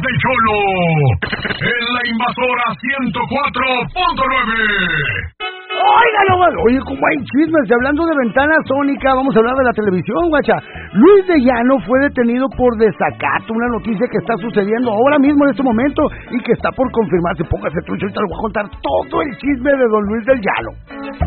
del Cholo en la Invasora 104.9. Oiga, nomás, oye, como hay chismes, y hablando de ventana sónica, vamos a hablar de la televisión, guacha. Luis de Llano fue detenido por desacato, una noticia que está sucediendo ahora mismo en este momento y que está por confirmarse. Póngase trucho, ahorita le voy a contar todo el chisme de don Luis del Llano.